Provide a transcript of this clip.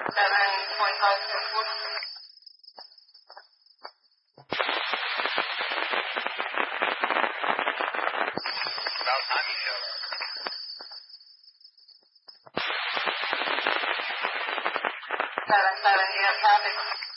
7.5 per foot. About time you showed up. 7, you have traffic.